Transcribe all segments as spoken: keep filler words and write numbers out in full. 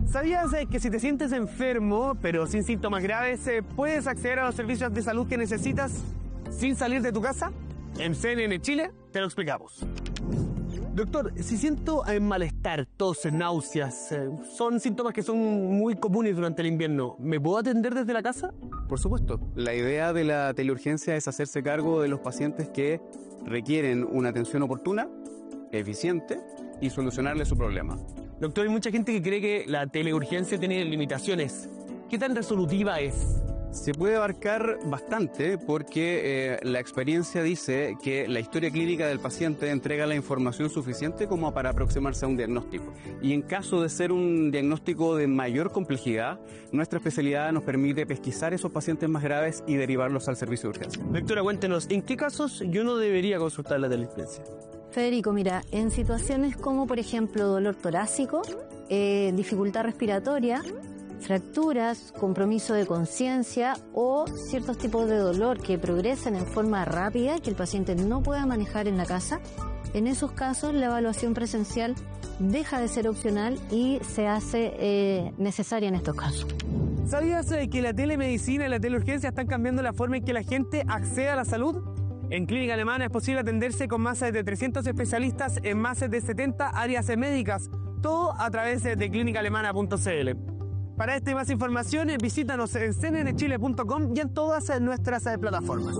¿Sabías eh, que si te sientes enfermo, pero sin síntomas graves, eh, puedes acceder a los servicios de salud que necesitas sin salir de tu casa? En C N N Chile te lo explicamos. Doctor, si siento eh, malestar, tos, náuseas, eh, son síntomas que son muy comunes durante el invierno, ¿me puedo atender desde la casa? Por supuesto, la idea de la teleurgencia es hacerse cargo de los pacientes que requieren una atención oportuna, eficiente y solucionarle su problema. Doctor, hay mucha gente que cree que la teleurgencia tiene limitaciones. ¿Qué tan resolutiva es? Se puede abarcar bastante porque eh, la experiencia dice que la historia clínica del paciente entrega la información suficiente como para aproximarse a un diagnóstico. Y en caso de ser un diagnóstico de mayor complejidad, nuestra especialidad nos permite pesquisar esos pacientes más graves y derivarlos al servicio de urgencia. Doctora, cuéntenos, ¿en qué casos yo no debería consultar la teleurgencia? Federico, mira, en situaciones como por ejemplo dolor torácico, eh, dificultad respiratoria, fracturas, compromiso de conciencia o ciertos tipos de dolor que progresan en forma rápida y que el paciente no pueda manejar en la casa, en esos casos la evaluación presencial deja de ser opcional y se hace eh, necesaria en estos casos. ¿Sabías eh, que la telemedicina y la teleurgencia están cambiando la forma en que la gente accede a la salud? En Clínica Alemana es posible atenderse con más de trescientos especialistas en más de setenta áreas médicas, todo a través de clínica alemana punto c l. Para esta y más información, visítanos en c n n chile punto com y en todas nuestras plataformas.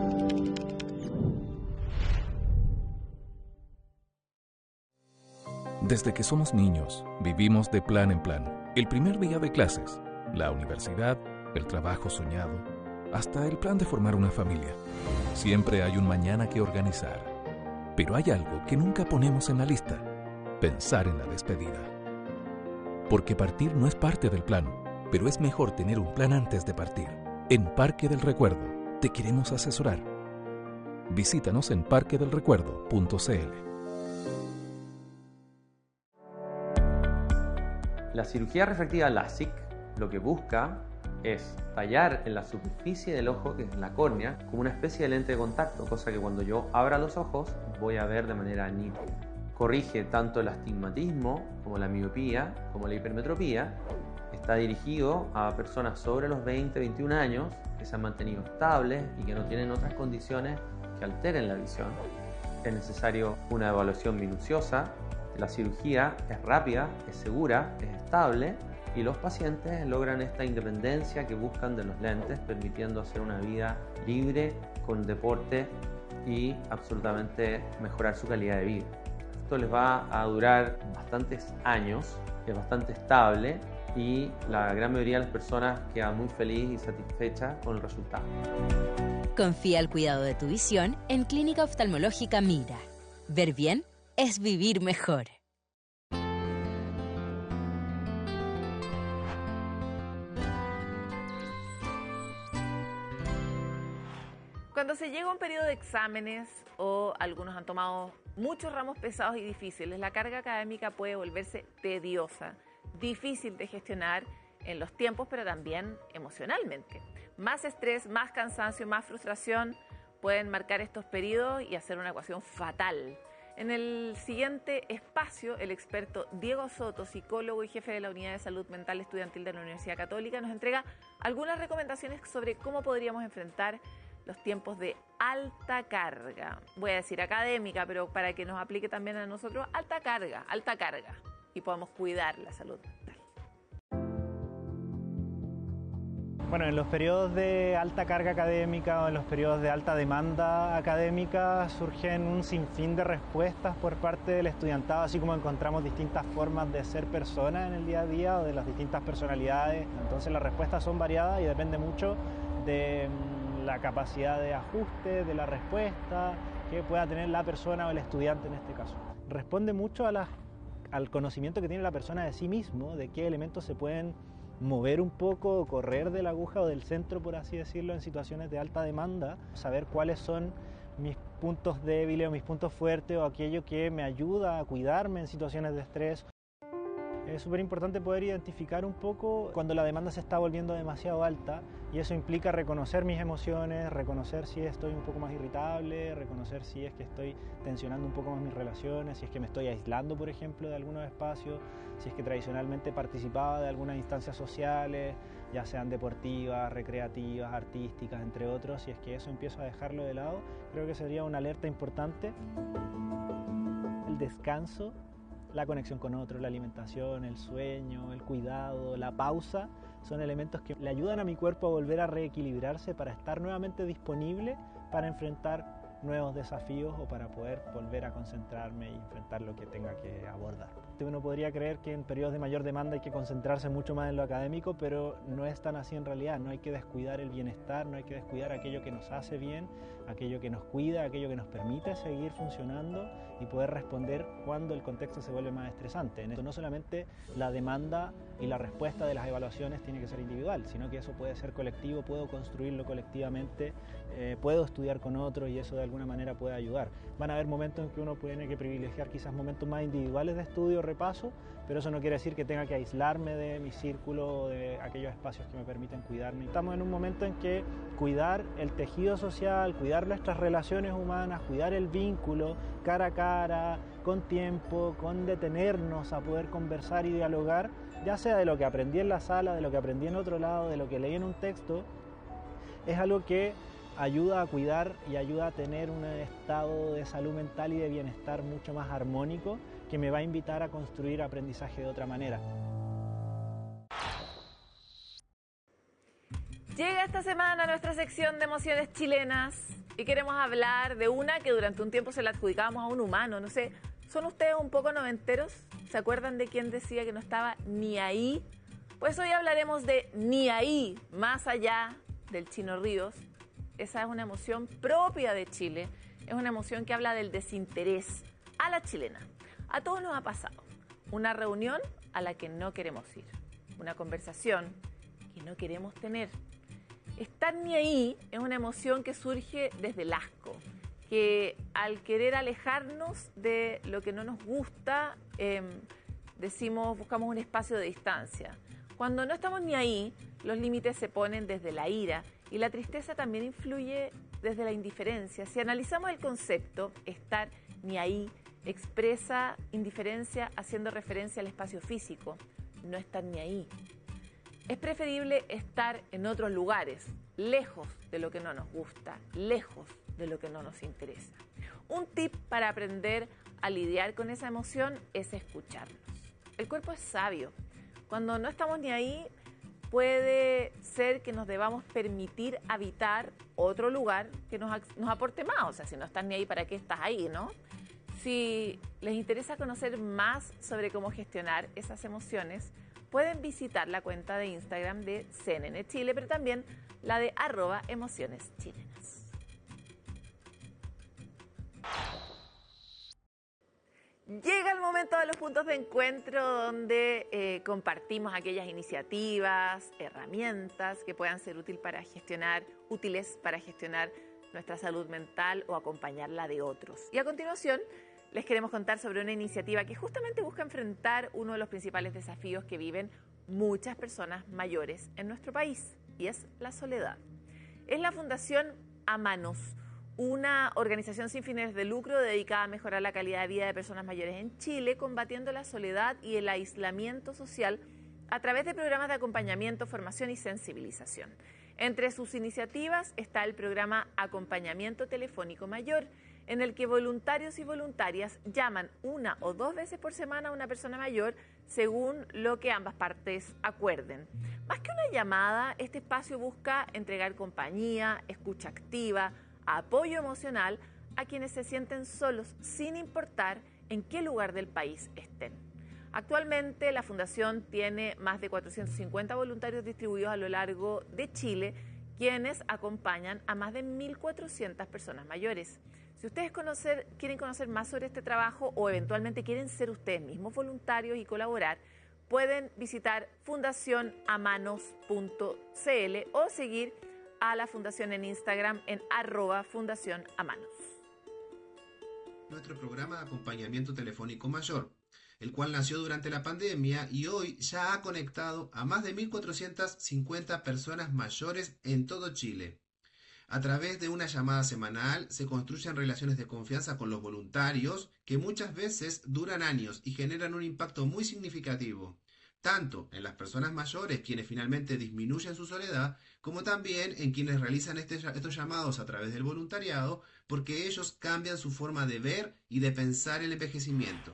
Desde que somos niños, vivimos de plan en plan. El primer día de clases, la universidad, el trabajo soñado, hasta el plan de formar una familia. Siempre hay un mañana que organizar. Pero hay algo que nunca ponemos en la lista: pensar en la despedida. Porque partir no es parte del plan, pero es mejor tener un plan antes de partir. En Parque del Recuerdo te queremos asesorar. Visítanos en parque del recuerdo punto c l. La cirugía refractiva LASIK lo que busca es tallar en la superficie del ojo, que es la córnea, como una especie de lente de contacto, cosa que cuando yo abra los ojos voy a ver de manera nítida. Corrige tanto el astigmatismo como la miopía, como la hipermetropía. Está dirigido a personas sobre los veinte, veintiún años que se han mantenido estables y que no tienen otras condiciones que alteren la visión. Es necesario una evaluación minuciosa. La cirugía es rápida, es segura, es estable y los pacientes logran esta independencia que buscan de los lentes, permitiendo hacer una vida libre, con deporte y absolutamente mejorar su calidad de vida. Esto les va a durar bastantes años, es bastante estable y la gran mayoría de las personas queda muy feliz y satisfecha con el resultado. Confía el cuidado de tu visión en Clínica Oftalmológica Mira. Ver bien es vivir mejor. Cuando se llega a un periodo de exámenes o algunos han tomado muchos ramos pesados y difíciles, la carga académica puede volverse tediosa, difícil de gestionar en los tiempos, pero también emocionalmente. Más estrés, más cansancio, más frustración pueden marcar estos periodos y hacer una ecuación fatal. En el siguiente espacio, el experto Diego Soto, psicólogo y jefe de la Unidad de Salud Mental Estudiantil de la Universidad Católica, nos entrega algunas recomendaciones sobre cómo podríamos enfrentar los tiempos de alta carga. Voy a decir académica, pero para que nos aplique también a nosotros, alta carga, alta carga, y podamos cuidar la salud mental. Bueno, en los periodos de alta carga académica o en los periodos de alta demanda académica surgen un sinfín de respuestas por parte del estudiantado, así como encontramos distintas formas de ser personas en el día a día o de las distintas personalidades. Entonces las respuestas son variadas y depende mucho de la capacidad de ajuste de la respuesta que pueda tener la persona o el estudiante en este caso. Responde mucho a la, al conocimiento que tiene la persona de sí mismo, de qué elementos se pueden mover un poco o correr de la aguja o del centro, por así decirlo, en situaciones de alta demanda, saber cuáles son mis puntos débiles o mis puntos fuertes o aquello que me ayuda a cuidarme en situaciones de estrés. Es súper importante poder identificar un poco cuando la demanda se está volviendo demasiado alta, y eso implica reconocer mis emociones, reconocer si estoy un poco más irritable, reconocer si es que estoy tensionando un poco más mis relaciones, si es que me estoy aislando, por ejemplo, de algunos espacios, si es que tradicionalmente participaba de algunas instancias sociales, ya sean deportivas, recreativas, artísticas, entre otros. Si es que eso empiezo a dejarlo de lado, creo que sería una alerta importante. El descanso, la conexión con otros, la alimentación, el sueño, el cuidado, la pausa, son elementos que le ayudan a mi cuerpo a volver a reequilibrarse para estar nuevamente disponible para enfrentar nuevos desafíos o para poder volver a concentrarme y enfrentar lo que tenga que abordar. Uno podría creer que en periodos de mayor demanda hay que concentrarse mucho más en lo académico, pero no es tan así en realidad. No hay que descuidar el bienestar, no hay que descuidar aquello que nos hace bien, aquello que nos cuida, aquello que nos permite seguir funcionando y poder responder cuando el contexto se vuelve más estresante. En esto no solamente la demanda y la respuesta de las evaluaciones tiene que ser individual, sino que eso puede ser colectivo, puedo construirlo colectivamente, eh, puedo estudiar con otros y eso de alguna manera puede ayudar. Van a haber momentos en que uno tiene que privilegiar quizás momentos más individuales de estudio o repaso, pero eso no quiere decir que tenga que aislarme de mi círculo, de aquellos espacios que me permiten cuidarme. Estamos en un momento en que cuidar el tejido social, cuidar nuestras relaciones humanas, cuidar el vínculo cara a cara, con tiempo, con detenernos a poder conversar y dialogar, ya sea de lo que aprendí en la sala, de lo que aprendí en otro lado, de lo que leí en un texto, es algo que ayuda a cuidar y ayuda a tener un estado de salud mental y de bienestar mucho más armónico, que me va a invitar a construir aprendizaje de otra manera. Llega esta semana nuestra sección de emociones chilenas y queremos hablar de una que durante un tiempo se la adjudicábamos a un humano. No sé, ¿son ustedes un poco noventeros? ¿Se acuerdan de quién decía que no estaba ni ahí? Pues hoy hablaremos de ni ahí, más allá del Chino Ríos. Esa es una emoción propia de Chile, es una emoción que habla del desinterés a la chilena. A todos nos ha pasado una reunión a la que no queremos ir, una conversación que no queremos tener. Estar ni ahí es una emoción que surge desde el asco, que al querer alejarnos de lo que no nos gusta, eh, decimos, buscamos un espacio de distancia. Cuando no estamos ni ahí, los límites se ponen desde la ira y la tristeza también influye desde la indiferencia. Si analizamos el concepto, estar ni ahí expresa indiferencia haciendo referencia al espacio físico, no estar ni ahí. Es preferible estar en otros lugares, lejos de lo que no nos gusta, lejos de lo que no nos interesa. Un tip para aprender a lidiar con esa emoción es escucharnos. El cuerpo es sabio. Cuando no estamos ni ahí, puede ser que nos debamos permitir habitar otro lugar que nos, nos aporte más. O sea, si no estás ni ahí, ¿para qué estás ahí, no? Si les interesa conocer más sobre cómo gestionar esas emociones, pueden visitar la cuenta de Instagram de C N N Chile, pero también la de arroba emociones chilenas. Llega el momento de los puntos de encuentro donde eh, compartimos aquellas iniciativas, herramientas que puedan ser útil para gestionar, útiles para gestionar nuestra salud mental o acompañarla de otros. Y a continuación les queremos contar sobre una iniciativa que justamente busca enfrentar uno de los principales desafíos que viven muchas personas mayores en nuestro país, y es la soledad. Es la Fundación Amanos, una organización sin fines de lucro dedicada a mejorar la calidad de vida de personas mayores en Chile, combatiendo la soledad y el aislamiento social a través de programas de acompañamiento, formación y sensibilización. Entre sus iniciativas está el programa Acompañamiento Telefónico Mayor, en el que voluntarios y voluntarias llaman una o dos veces por semana a una persona mayor según lo que ambas partes acuerden. Más que una llamada, este espacio busca entregar compañía, escucha activa, apoyo emocional a quienes se sienten solos sin importar en qué lugar del país estén. Actualmente la Fundación tiene más de cuatrocientos cincuenta voluntarios distribuidos a lo largo de Chile, quienes acompañan a más de mil cuatrocientas personas mayores. Si ustedes conocer, quieren conocer más sobre este trabajo o eventualmente quieren ser ustedes mismos voluntarios y colaborar, pueden visitar fundación amanos punto c l o seguir a la Fundación en Instagram en arroba Fundación Amanos. Nuestro programa de acompañamiento telefónico mayor el cual nació durante la pandemia y hoy ya ha conectado a más de mil cuatrocientas cincuenta personas mayores en todo Chile. A través de una llamada semanal se construyen relaciones de confianza con los voluntarios que muchas veces duran años y generan un impacto muy significativo, tanto en las personas mayores, quienes finalmente disminuyen su soledad, como también en quienes realizan este, estos llamados a través del voluntariado, porque ellos cambian su forma de ver y de pensar el envejecimiento.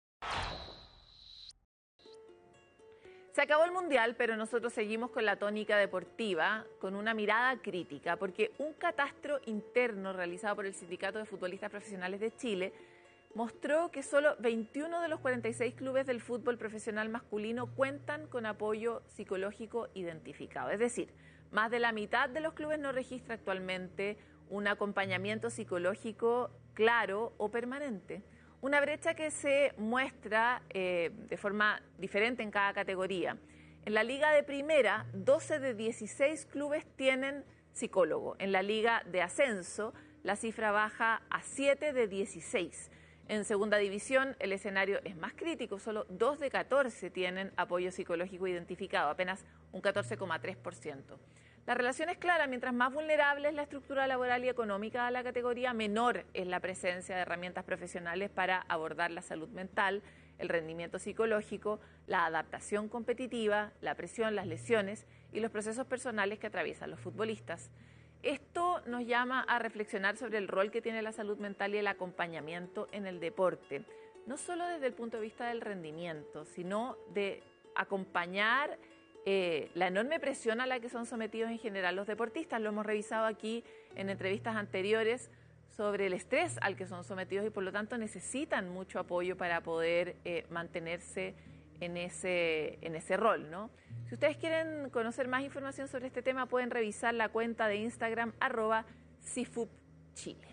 Se acabó el Mundial, pero nosotros seguimos con la tónica deportiva, con una mirada crítica, porque un catastro interno realizado por el Sindicato de Futbolistas Profesionales de Chile mostró que solo veintiuno de los cuarenta y seis clubes del fútbol profesional masculino cuentan con apoyo psicológico identificado. Es decir, más de la mitad de los clubes no registra actualmente un acompañamiento psicológico claro o permanente. Una brecha que se muestra eh, de forma diferente en cada categoría. En la Liga de Primera, doce de dieciséis clubes tienen psicólogo. En la Liga de Ascenso, la cifra baja a siete de dieciséis. En Segunda División, el escenario es más crítico. Solo dos de catorce tienen apoyo psicológico identificado, apenas un catorce coma tres por ciento. La relación es clara: mientras más vulnerable es la estructura laboral y económica de la categoría, menor es la presencia de herramientas profesionales para abordar la salud mental, el rendimiento psicológico, la adaptación competitiva, la presión, las lesiones y los procesos personales que atraviesan los futbolistas. Esto nos llama a reflexionar sobre el rol que tiene la salud mental y el acompañamiento en el deporte, no solo desde el punto de vista del rendimiento, sino de acompañar Eh, la enorme presión a la que son sometidos en general los deportistas. Lo hemos revisado aquí en entrevistas anteriores sobre el estrés al que son sometidos y por lo tanto necesitan mucho apoyo para poder eh, mantenerse en ese, en ese rol, ¿no? Si ustedes quieren conocer más información sobre este tema, pueden revisar la cuenta de Instagram arroba cifupchile.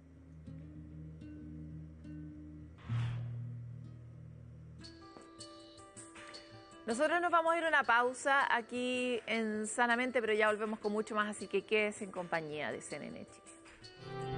Nosotros nos vamos a ir a una pausa aquí en Sanamente, pero ya volvemos con mucho más, así que quédense en compañía de C N N Chile.